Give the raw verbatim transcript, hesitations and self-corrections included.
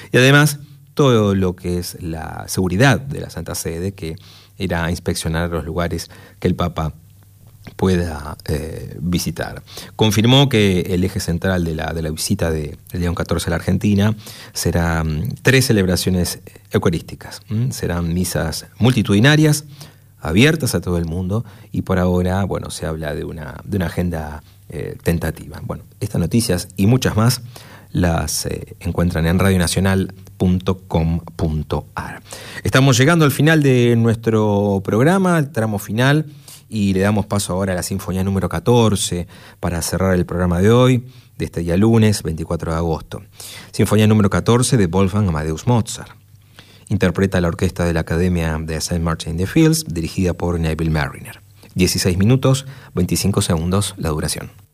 Y además, todo lo que es la seguridad de la Santa Sede, que era inspeccionar los lugares que el Papa pueda eh, visitar. Confirmó que el eje central de la, de la visita de, de León catorce a la Argentina será um, tres celebraciones eucarísticas. ¿m? Serán misas multitudinarias, abiertas a todo el mundo, y por ahora, bueno, se habla de una, de una agenda eh, tentativa. Bueno, estas noticias y muchas más las eh, encuentran en radio nacional punto com punto a r. Estamos llegando al final de nuestro programa, el tramo final, y le damos paso ahora a la Sinfonía número catorce para cerrar el programa de hoy, de este día lunes, veinticuatro de agosto. Sinfonía número catorce de Wolfgang Amadeus Mozart. Interpreta la orquesta de la Academia de Saint Martin in the Fields, dirigida por Neville Marriner. dieciséis minutos, veinticinco segundos la duración.